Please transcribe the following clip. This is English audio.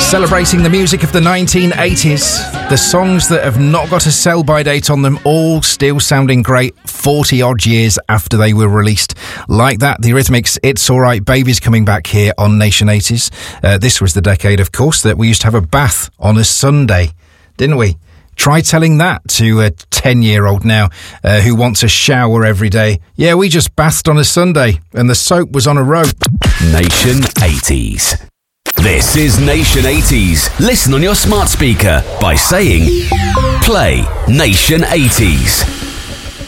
Celebrating the music of the 1980s, the songs that have not got a sell-by date on them, all still sounding great 40-odd years after they were released. Like that, the Eurythmics' It's Alright Baby's coming back here on Nation 80s. This was the decade, of course, that we used to have a bath on a Sunday, didn't we? Try telling that to a 10-year-old now who wants a shower every day. Yeah, we just bathed on a Sunday and the soap was on a rope. Nation 80s. This is Nation 80s. Listen on your smart speaker by saying, play Nation 80s.